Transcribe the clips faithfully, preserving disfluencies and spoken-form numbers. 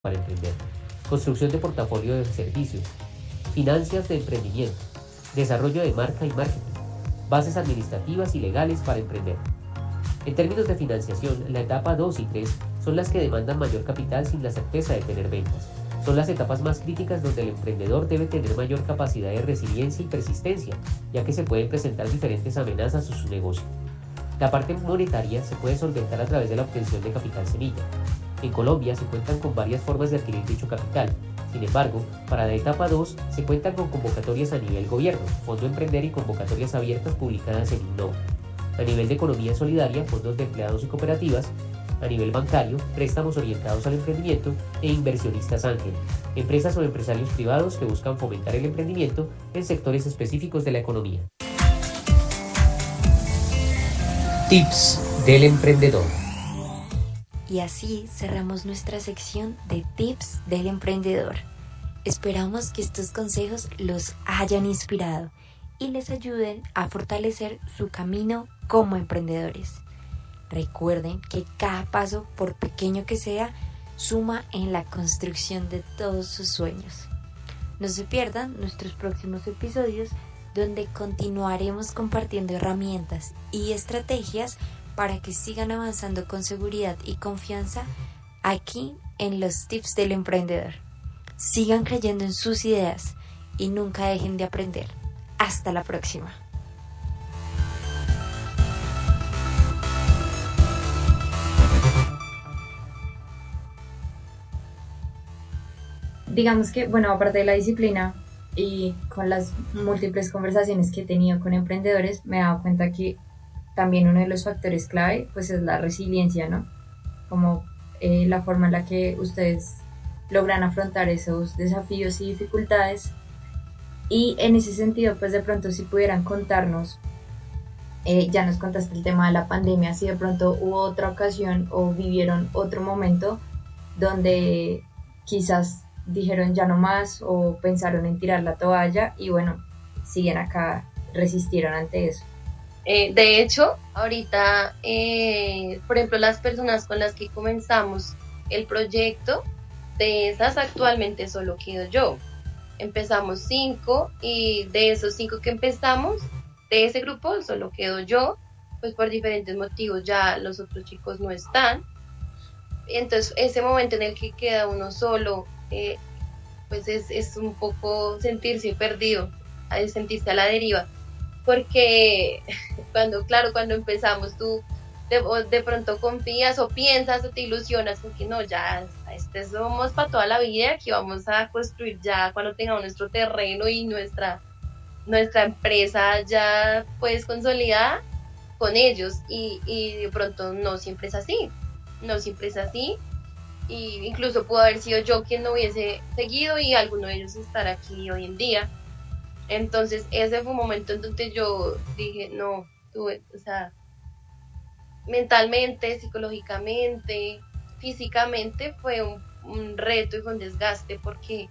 para emprender, construcción de portafolio de servicios, finanzas de emprendimiento, desarrollo de marca y marketing, bases administrativas y legales para emprender. En términos de financiación, la etapa dos y tres son las que demandan mayor capital sin la certeza de tener ventas. Son las etapas más críticas donde el emprendedor debe tener mayor capacidad de resiliencia y persistencia, ya que se pueden presentar diferentes amenazas a su negocio. La parte monetaria se puede solventar a través de la obtención de capital semilla. En Colombia se cuentan con varias formas de adquirir dicho capital. Sin embargo, para la etapa dos se cuentan con convocatorias a nivel gobierno, Fondo Emprender y convocatorias abiertas publicadas en Innova. A nivel de economía solidaria, fondos de empleados y cooperativas. A nivel bancario, préstamos orientados al emprendimiento e inversionistas ángel, empresas o empresarios privados que buscan fomentar el emprendimiento en sectores específicos de la economía. Tips del emprendedor. Y así cerramos nuestra sección de Tips del Emprendedor. Esperamos que estos consejos los hayan inspirado y les ayuden a fortalecer su camino como emprendedores. Recuerden que cada paso, por pequeño que sea, suma en la construcción de todos sus sueños. No se pierdan nuestros próximos episodios donde continuaremos compartiendo herramientas y estrategias para que sigan avanzando con seguridad y confianza aquí en los Tips del Emprendedor. Sigan creyendo en sus ideas y nunca dejen de aprender. Hasta la próxima. Digamos que, bueno, aparte de la disciplina y con las múltiples conversaciones que he tenido con emprendedores, me he dado cuenta que también uno de los factores clave pues es la resiliencia, ¿no? Como eh, la forma en la que ustedes logran afrontar esos desafíos y dificultades. Y en ese sentido, pues de pronto si pudieran contarnos, eh, ya nos contaste el tema de la pandemia, si de pronto hubo otra ocasión o vivieron otro momento donde quizás dijeron ya no más o pensaron en tirar la toalla y bueno, siguen acá, resistieron ante eso. Eh, de hecho, ahorita, eh, por ejemplo, las personas con las que comenzamos el proyecto, de esas actualmente solo quedo yo. Empezamos cinco y de esos cinco que empezamos, de ese grupo solo quedo yo, pues por diferentes motivos ya los otros chicos no están. Entonces ese momento en el que queda uno solo, eh, pues es, es un poco sentirse perdido, sentirse a la deriva. Porque cuando, claro, cuando empezamos tú de, de pronto confías o piensas o te ilusionas porque no, ya este somos para toda la vida, que vamos a construir ya cuando tengamos nuestro terreno y nuestra, nuestra empresa ya pues consolidada con ellos y, y de pronto no siempre es así, no siempre es así y incluso pudo haber sido yo quien no hubiese seguido y alguno de ellos estar aquí hoy en día. Entonces ese fue un momento en donde yo dije, no, tuve, o sea, mentalmente, psicológicamente, físicamente fue un, un reto y fue un desgaste porque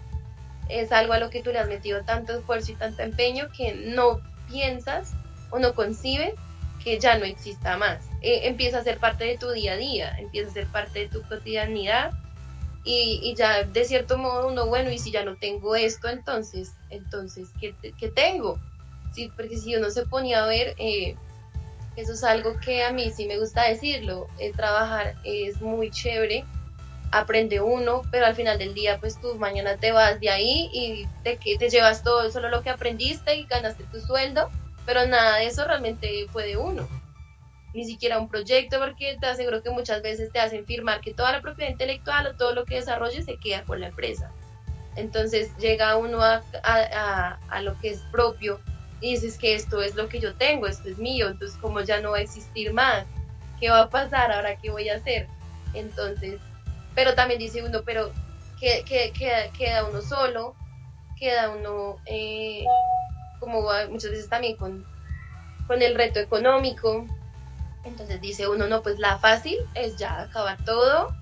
es algo a lo que tú le has metido tanto esfuerzo y tanto empeño que no piensas o no concibes que ya no exista más. Eh, empieza a ser parte de tu día a día, empieza a ser parte de tu cotidianidad. Y, y ya de cierto modo uno, bueno, y si ya no tengo esto, entonces, entonces ¿qué, qué tengo? Sí, porque si uno se ponía a ver, eh, eso es algo que a mí sí me gusta decirlo, el trabajar es muy chévere, aprende uno, pero al final del día, pues tú mañana te vas de ahí y te, te llevas todo, solo lo que aprendiste y ganaste tu sueldo, pero nada de eso realmente fue de uno. Ni siquiera un proyecto, porque te aseguro que muchas veces te hacen firmar que toda la propiedad intelectual o todo lo que desarrolles se queda con la empresa. Entonces llega uno a, a, a, a lo que es propio y dices que esto es lo que yo tengo, esto es mío, entonces como ya no va a existir más, ¿qué va a pasar ahora? ¿Qué voy a hacer? Entonces, pero también dice uno, pero que, que, queda, queda uno solo, queda uno eh, como muchas veces también con, con el reto económico. Entonces dice uno, no, pues la fácil es ya acabar todo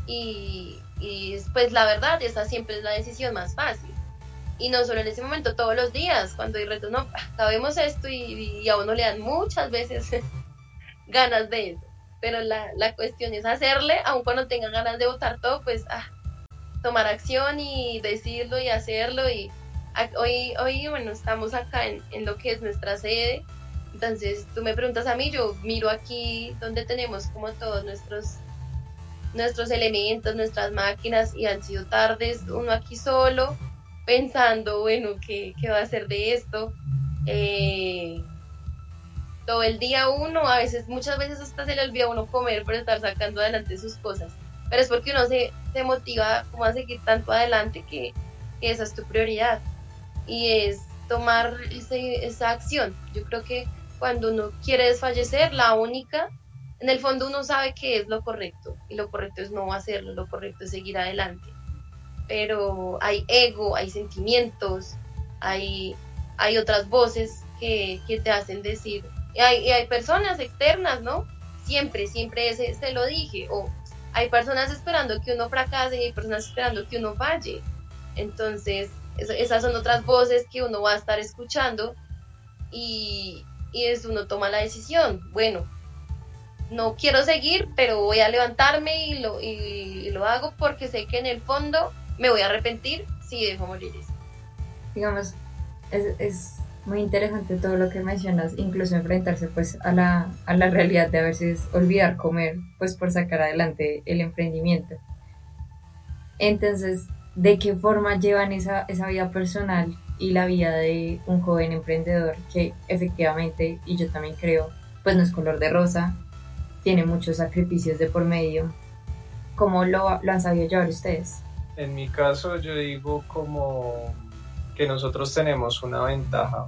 y, y pues la verdad, esa siempre es la decisión más fácil. Y no solo en ese momento, todos los días, cuando hay retos, no, acabemos esto y, y a uno le dan muchas veces ganas de eso. Pero la, la cuestión es hacerle, aun cuando tenga ganas de botar todo, pues ah, tomar acción y decirlo y hacerlo. Y a, hoy, hoy, bueno, estamos acá en, en lo que es nuestra sede. Entonces, tú me preguntas a mí, yo miro aquí donde tenemos como todos nuestros, nuestros elementos, nuestras máquinas, y han sido tardes, uno aquí solo, pensando, bueno, ¿qué, qué va a hacer de esto? Eh, todo el día uno, a veces, muchas veces hasta se le olvida a uno comer por estar sacando adelante sus cosas. Pero es porque uno se, se motiva como a seguir tanto adelante que, que esa es tu prioridad. Y es tomar ese, esa acción. Yo creo que cuando uno quiere desfallecer, la única, en el fondo uno sabe que es lo correcto, y lo correcto es no hacerlo, lo correcto es seguir adelante. Pero hay ego, hay sentimientos, hay, hay otras voces que, que te hacen decir, y hay, y hay personas externas, ¿no? Siempre, siempre ese, se lo dije, o hay personas esperando que uno fracase y hay personas esperando que uno falle. Entonces, eso, esas son otras voces que uno va a estar escuchando, y y es uno toma la decisión, bueno, no quiero seguir, pero voy a levantarme y lo, y, y lo hago porque sé que en el fondo me voy a arrepentir si dejo morir eso. Digamos, es, es muy interesante todo lo que mencionas, incluso enfrentarse pues a la, a la realidad de a veces olvidar comer pues por sacar adelante el emprendimiento. Entonces, ¿de qué forma llevan esa, esa vida personal y la vida de un joven emprendedor que efectivamente, y yo también creo, pues no es color de rosa, tiene muchos sacrificios de por medio? ¿Cómo lo, lo han sabido llevar ustedes? En mi caso, yo digo como que nosotros tenemos una ventaja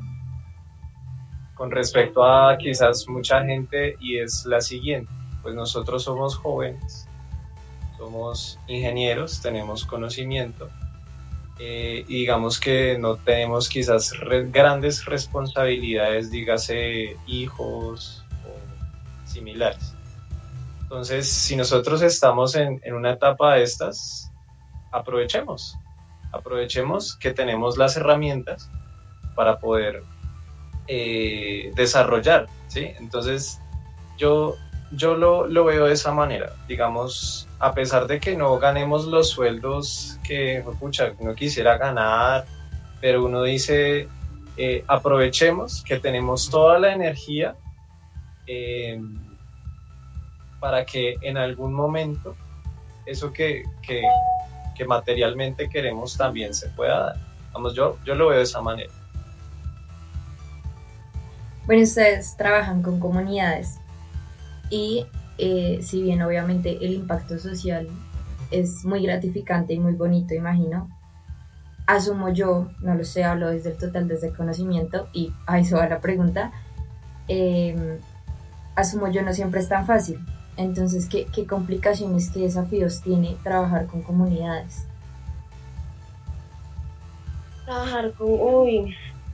con respecto a quizás mucha gente, y es la siguiente: pues nosotros somos jóvenes, somos ingenieros, tenemos conocimiento, Eh, y digamos que no tenemos quizás re- grandes responsabilidades, dígase hijos o similares. Entonces, si nosotros estamos en, en una etapa de estas, aprovechemos, aprovechemos que tenemos las herramientas para poder eh, desarrollar, ¿sí? Entonces, yo, yo lo, lo veo de esa manera, digamos, a pesar de que no ganemos los sueldos que, pucha, uno quisiera ganar, pero uno dice, eh, aprovechemos que tenemos toda la energía eh, para que en algún momento eso que, que, que materialmente queremos también se pueda dar. Vamos, yo, yo lo veo de esa manera. Bueno, ustedes trabajan con comunidades y eh, si bien obviamente el impacto social es muy gratificante y muy bonito, imagino, asumo yo, no lo sé, hablo desde el total desconocimiento y a eso va la pregunta, eh, asumo yo no siempre es tan fácil. Entonces, ¿qué, qué complicaciones, qué desafíos tiene trabajar con comunidades? Trabajar con, uy,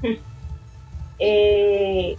eh,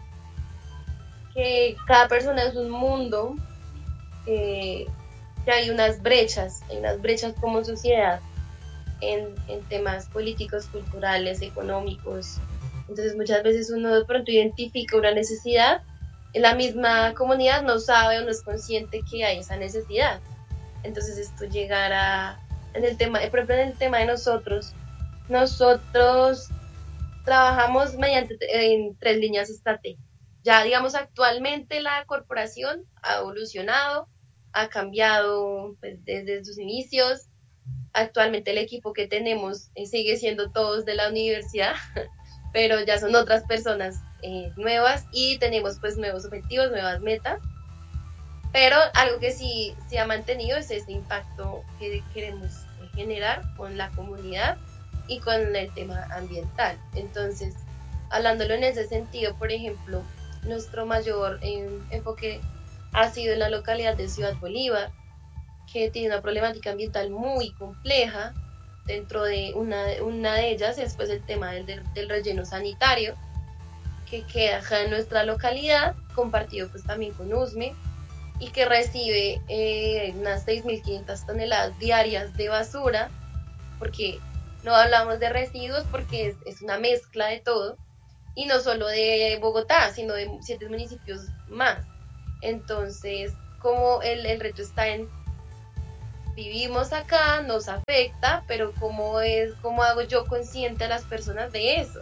que cada persona es un mundo, eh, que hay unas brechas, hay unas brechas como sociedad en, en temas políticos, culturales, económicos. Entonces muchas veces uno de pronto identifica una necesidad, en la misma comunidad no sabe o no es consciente que hay esa necesidad. Entonces esto llegará en el tema, por ejemplo en el tema de nosotros, nosotros trabajamos mediante en tres líneas estratégicas. Ya digamos actualmente la corporación ha evolucionado, ha cambiado pues, desde sus inicios. Actualmente el equipo que tenemos eh, sigue siendo todos de la universidad, pero ya son otras personas eh, nuevas y tenemos pues nuevos objetivos, nuevas metas. Pero algo que sí se ha mantenido es este impacto que queremos generar con la comunidad y con el tema ambiental. Entonces, hablándolo en ese sentido, por ejemplo, nuestro mayor eh, enfoque ha sido en la localidad de Ciudad Bolívar, que tiene una problemática ambiental muy compleja. Dentro de una, una de ellas es pues, el tema del, del relleno sanitario, que queda acá en nuestra localidad, compartido pues también con U S M E, y que recibe eh, unas seis mil quinientas toneladas diarias de basura, porque no hablamos de residuos porque es, es una mezcla de todo, y no solo de Bogotá, sino de siete municipios más. Entonces, como el, el reto está en vivimos acá, nos afecta, pero ¿cómo es, cómo hago yo consciente a las personas de eso?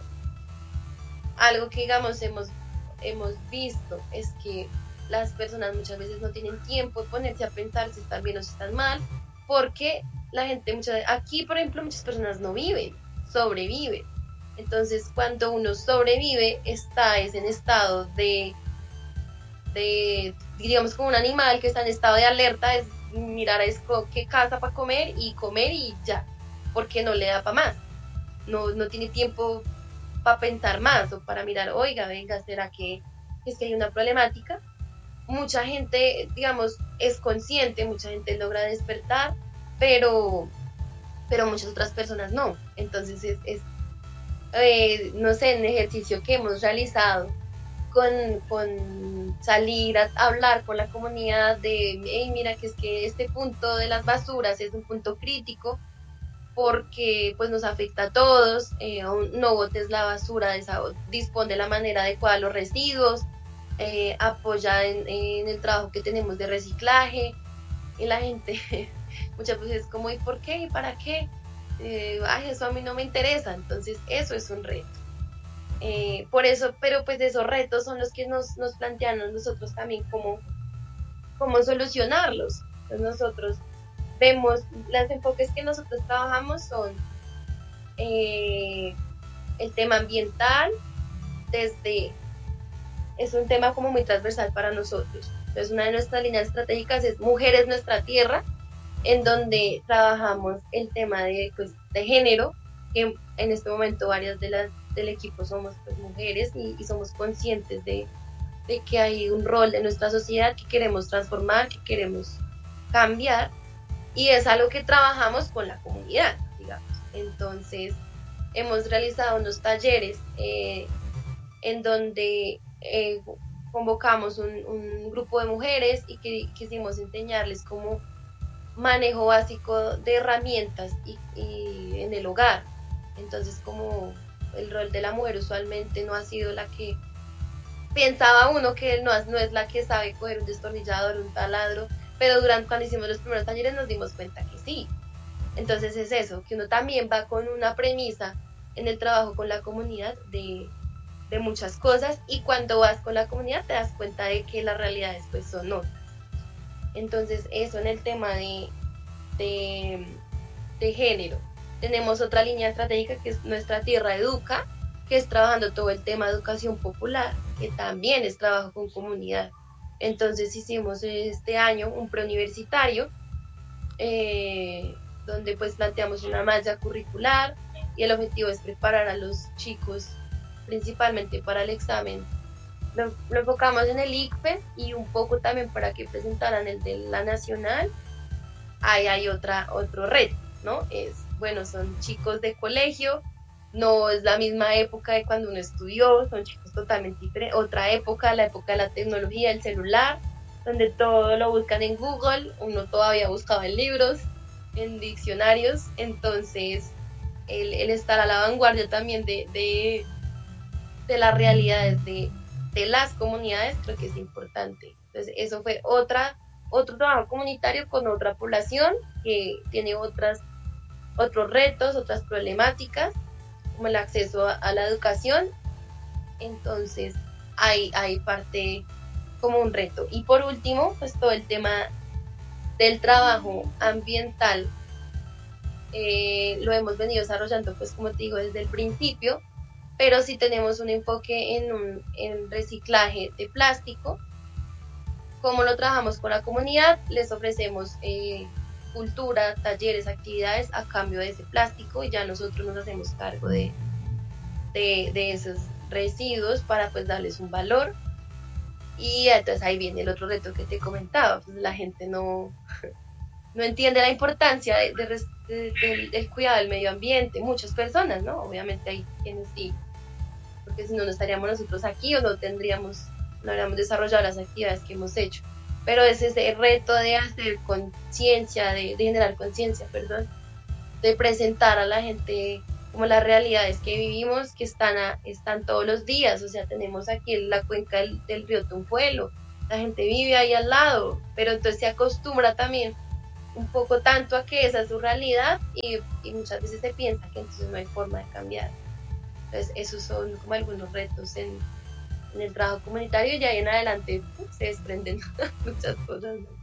Algo que, digamos, hemos, hemos visto es que las personas muchas veces no tienen tiempo de ponerse a pensar si están bien o si están mal, porque la gente, muchas, aquí por ejemplo, muchas personas no viven, sobreviven. Entonces, cuando uno sobrevive, está es en estado de, de, digamos, como un animal que está en estado de alerta, es mirar es qué caza para comer y comer y ya, porque no le da para más. No, no tiene tiempo para pensar más o para mirar, oiga, venga, ¿será que es que hay una problemática? Mucha gente, digamos, es consciente, mucha gente logra despertar, pero, pero muchas otras personas no. Entonces es, es eh, no sé, en el ejercicio que hemos realizado con, con salir a hablar con la comunidad de, hey, mira que es que este punto de las basuras es un punto crítico porque pues nos afecta a todos, eh, no botes la basura, dispone de la manera adecuada los residuos, eh, apoya en, en el trabajo que tenemos de reciclaje, y la gente muchas veces como, ¿y por qué? ¿Y para qué? Eh, ay, eso a mí no me interesa. Entonces eso es un reto. Eh, por eso, pero pues esos retos son los que nos, nos plantean a nosotros también cómo, cómo solucionarlos. Entonces nosotros vemos, los enfoques que nosotros trabajamos son eh, el tema ambiental, desde, es un tema como muy transversal para nosotros. Entonces una de nuestras líneas estratégicas es Mujeres Nuestra Tierra, en donde trabajamos el tema de, pues, de género, que en este momento varias de las del equipo somos pues, mujeres y, y somos conscientes de, de que hay un rol de nuestra sociedad que queremos transformar, que queremos cambiar, y es algo que trabajamos con la comunidad, digamos. Entonces hemos realizado unos talleres eh, en donde eh, convocamos un, un grupo de mujeres y que quisimos enseñarles cómo manejo básico de herramientas y, y en el hogar. Entonces, como el rol de la mujer usualmente no ha sido la que pensaba uno que no es, no es la que sabe coger un destornillador, un taladro, pero durante cuando hicimos los primeros talleres nos dimos cuenta que sí. Entonces es eso, que uno también va con una premisa en el trabajo con la comunidad de, de muchas cosas, y cuando vas con la comunidad te das cuenta de que las realidades pues son otras. Entonces eso en el tema de, de, de género. Tenemos otra línea estratégica que es Nuestra Tierra Educa, que es trabajando todo el tema de educación popular, que también es trabajo con comunidad. Entonces hicimos este año un preuniversitario, eh, donde pues planteamos una malla curricular, y el objetivo es preparar a los chicos principalmente para el examen. Lo, lo enfocamos en el I C F E S y un poco también para que presentaran el de la nacional. Ahí hay otra, otro reto, ¿no? Es, bueno, son chicos de colegio, no es la misma época de cuando uno estudió, son chicos totalmente diferentes, otra época, la época de la tecnología, el celular, donde todo lo buscan en Google, uno todavía buscaba en libros, en diccionarios. Entonces el, el estar a la vanguardia también de, de, de las realidades de, de las comunidades creo que es importante. Entonces eso fue otra, otro trabajo comunitario con otra población que tiene otras, otros retos, otras problemáticas, como el acceso a, a la educación. Entonces hay, hay parte como un reto. Y por último, pues todo el tema del trabajo ambiental, eh, lo hemos venido desarrollando, pues como te digo, desde el principio, pero sí tenemos un enfoque en, un, en reciclaje de plástico. Como lo trabajamos con la comunidad, les ofrecemos eh, cultura, talleres, actividades a cambio de ese plástico, y ya nosotros nos hacemos cargo de, de, de esos residuos para pues darles un valor. Y entonces ahí viene el otro reto que te comentaba, pues la gente no, no entiende la importancia de, de, de, de, del cuidado del medio ambiente, muchas personas, ¿no? Obviamente hay quienes sí, porque si no, no estaríamos nosotros aquí o no tendríamos, no habríamos desarrollado las actividades que hemos hecho. Pero es ese reto de hacer conciencia, de, de generar conciencia, perdón, de presentar a la gente como las realidades que vivimos, que están, a, están todos los días. O sea, tenemos aquí la cuenca del, del río Tunjuelo, la gente vive ahí al lado, pero entonces se acostumbra también un poco tanto a que esa es su realidad y, y muchas veces se piensa que entonces no hay forma de cambiar. Entonces esos son como algunos retos en, en el trabajo comunitario y ahí en adelante pues, se desprenden muchas cosas, ¿no?